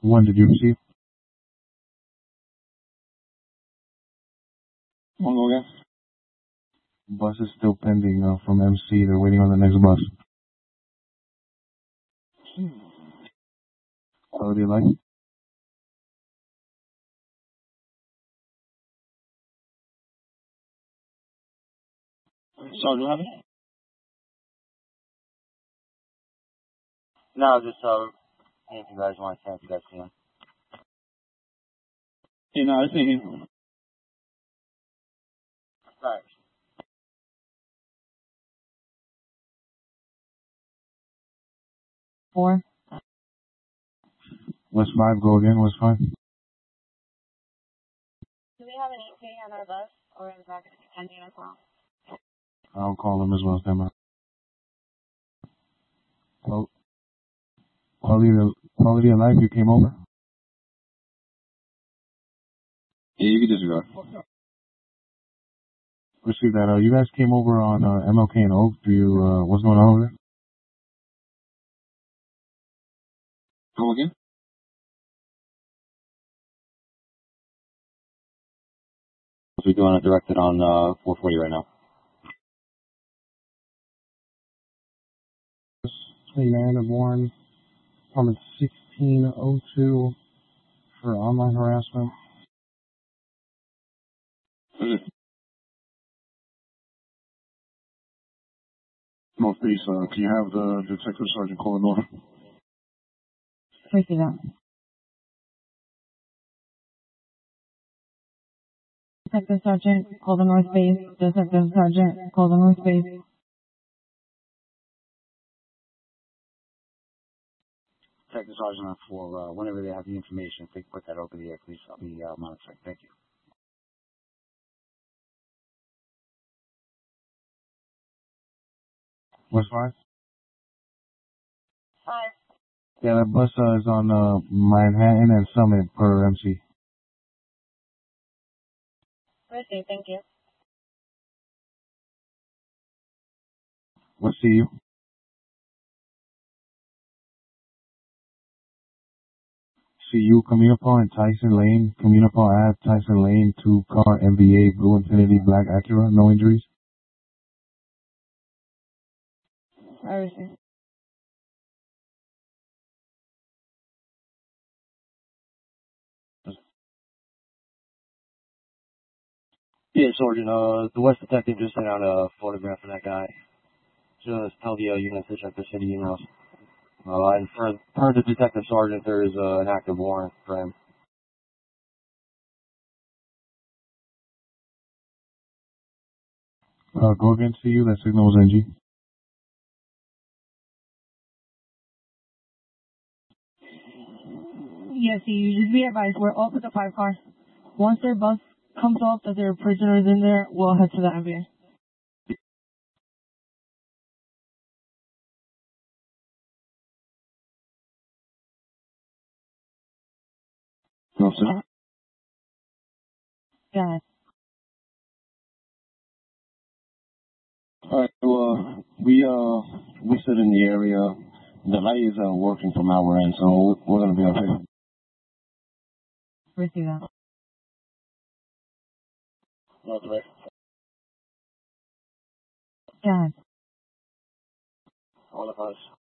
When did you receive? One go again. Bus is still pending from MC. They're waiting on the next bus. Quality of life? Sergeant, what happened? No, just if you guys want to send, you guys can. Yeah, no, I just need Right. Four. West 5, go again, West 5. Do we have an 8K on our bus, or is that going to be pending as well? I'll call them as well, Stemmer. Well, quality of life, you came over? Yeah, you can disregard. Receive that. You guys came over on MLK and Oak. Do you, what's going on over there? Go again? We're doing it directed on 440 right now. Amanda Bourne, Department 1602 for online harassment. Northeast, can you have the Detective Sergeant call the north? Receive that. Detective Sergeant, call the North Base. Detective Sergeant, call the North Base. Detective Sergeant on 4, whenever they have the information, if they put that over the air, please, I'll be monitoring. Thank you. West 5? 5. Yeah, that bus is on Manhattan and Summit per MC. Receive, thank you. What CU? CU, Communipaw and Tyson Lane. Communipaw Ave, Tyson Lane, 2-car MVA, Blue Infinity, Black Acura, no injuries? I receive. Yeah, Sergeant, the West Detective just sent out a photograph of that guy. Just tell the unit to check the city emails. And per the Detective Sergeant, there is an active warrant for him. Go again, CU, that signal was NG. Yes, you just be advised, we're off with the 5 car. Once their bus comes off that there are prisoners in there, we'll head to the ambulance. No, sir. Yeah. Alright, well, we sit in the area. The light is working from our end, so we're gonna be okay. Receive that. Northwest. Yeah. All of us.